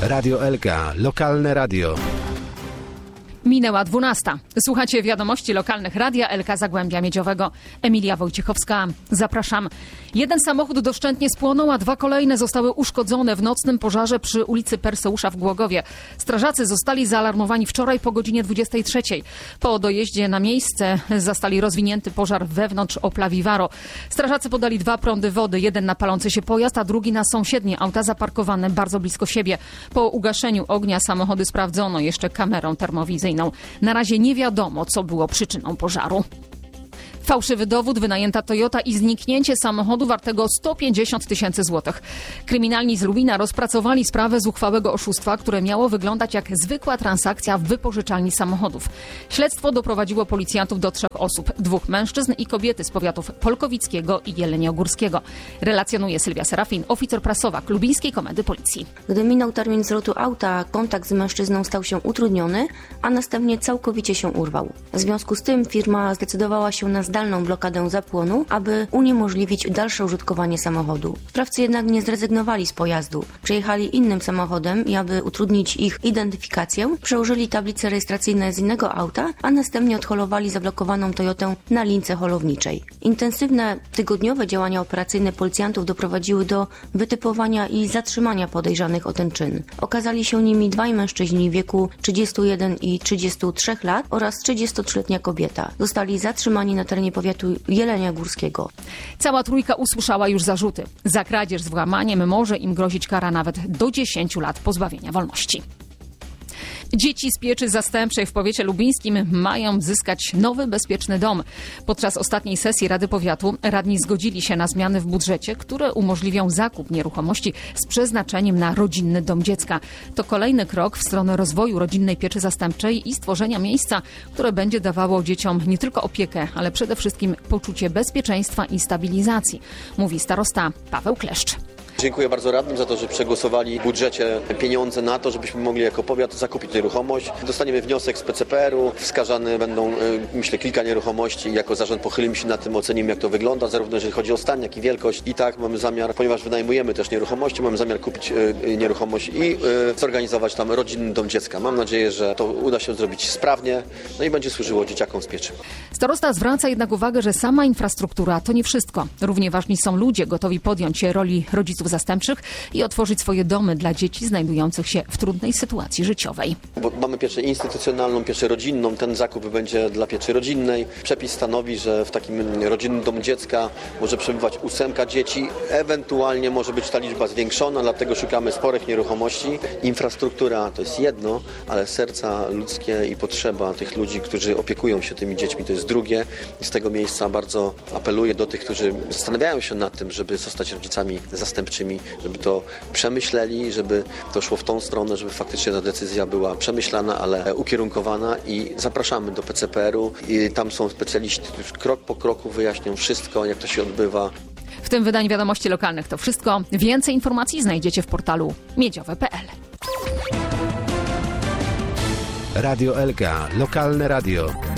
Radio Elka, lokalne radio. Minęła 12. Słuchacie wiadomości lokalnych Radia Elka Zagłębia Miedziowego. Emilia Wojciechowska. Zapraszam. Jeden samochód doszczętnie spłonął, a dwa kolejne zostały uszkodzone w nocnym pożarze przy ulicy Perseusza w Głogowie. Strażacy zostali zaalarmowani wczoraj po godzinie 23. Po dojeździe na miejsce zastali rozwinięty pożar wewnątrz Opla Vivaro. Strażacy podali 2 prądy wody, jeden na palący się pojazd, a drugi na sąsiednie auta zaparkowane bardzo blisko siebie. Po ugaszeniu ognia samochody sprawdzono jeszcze kamerą termowizyjną. Na razie nie wiadomo, co było przyczyną pożaru. Fałszywy dowód, wynajęta Toyota i zniknięcie samochodu wartego 150 000 złotych. Kryminalni z Lubina rozpracowali sprawę zuchwałego oszustwa, które miało wyglądać jak zwykła transakcja w wypożyczalni samochodów. Śledztwo doprowadziło policjantów do 3 osób, 2 mężczyzn i kobiety z powiatów polkowickiego i jeleniogórskiego. Relacjonuje Sylwia Serafin, oficer prasowa Lubińskiej Komendy Policji. Gdy minął termin zwrotu auta, kontakt z mężczyzną stał się utrudniony, a następnie całkowicie się urwał. W związku z tym firma zdecydowała się na zdalną blokadę zapłonu, aby uniemożliwić dalsze użytkowanie samochodu. Sprawcy jednak nie zrezygnowali z pojazdu. Przejechali innym samochodem i aby utrudnić ich identyfikację, przełożyli tablice rejestracyjne z innego auta, a następnie odholowali zablokowaną Toyotę na lince holowniczej. Intensywne, tygodniowe działania operacyjne policjantów doprowadziły do wytypowania i zatrzymania podejrzanych o ten czyn. Okazali się nimi 2 mężczyźni w wieku 31 i 33 lat oraz 33-letnia kobieta. Zostali zatrzymani na terenie powiatu jeleniogórskiego. Cała trójka usłyszała już zarzuty. Za kradzież z włamaniem może im grozić kara nawet do 10 lat pozbawienia wolności. Dzieci z pieczy zastępczej w powiecie lubińskim mają zyskać nowy, bezpieczny dom. Podczas ostatniej sesji Rady Powiatu radni zgodzili się na zmiany w budżecie, które umożliwią zakup nieruchomości z przeznaczeniem na rodzinny dom dziecka. To kolejny krok w stronę rozwoju rodzinnej pieczy zastępczej i stworzenia miejsca, które będzie dawało dzieciom nie tylko opiekę, ale przede wszystkim poczucie bezpieczeństwa i stabilizacji, mówi starosta Paweł Kleszcz. Dziękuję bardzo radnym za to, że przegłosowali w budżecie pieniądze na to, żebyśmy mogli jako powiat zakupić nieruchomość. Dostaniemy wniosek z PCPR-u, wskazane będą, myślę, kilka nieruchomości. Jako zarząd pochylimy się nad tym, ocenimy, jak to wygląda, zarówno jeżeli chodzi o stan, jak i wielkość. I tak mamy zamiar, ponieważ wynajmujemy też nieruchomości, mamy zamiar kupić nieruchomość i zorganizować tam rodzinny dom dziecka. Mam nadzieję, że to uda się zrobić sprawnie, no i będzie służyło dzieciakom z pieczy. Starosta zwraca jednak uwagę, że sama infrastruktura to nie wszystko. Równie ważni są ludzie gotowi podjąć się roli rodziców zastępczych i otworzyć swoje domy dla dzieci znajdujących się w trudnej sytuacji życiowej. Bo mamy pieczę instytucjonalną, pieczę rodzinną, ten zakup będzie dla pieczy rodzinnej. Przepis stanowi, że w takim rodzinnym domu dziecka może przebywać 8 dzieci, ewentualnie może być ta liczba zwiększona, dlatego szukamy sporych nieruchomości. Infrastruktura to jest jedno, ale serca ludzkie i potrzeba tych ludzi, którzy opiekują się tymi dziećmi, to jest drugie. I z tego miejsca bardzo apeluję do tych, którzy zastanawiają się nad tym, żeby zostać rodzicami zastępczymi, żeby to przemyśleli, żeby to szło w tą stronę, żeby faktycznie ta decyzja była przemyślana, ale ukierunkowana i zapraszamy do PCPR-u i tam są specjaliści, którzy krok po kroku wyjaśnią wszystko, jak to się odbywa. W tym wydaniu wiadomości lokalnych to wszystko. Więcej informacji znajdziecie w portalu miedziowe.pl. Radio Elka, lokalne radio.